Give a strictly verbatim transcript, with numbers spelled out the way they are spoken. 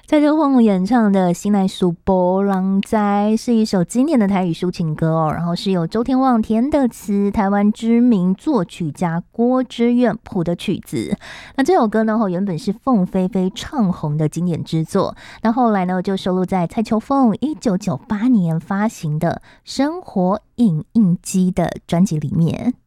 蔡秋凤演唱的《心内事无人知》是一首经典的台语抒情歌哦，然后是由周天旺填的词，台湾知名作曲家郭之愿谱的曲子。那这首歌呢，原本是凤飞飞唱红的经典之作，那后来呢就收录在蔡秋凤一九九八年发行的《生活影印机》的专辑里面。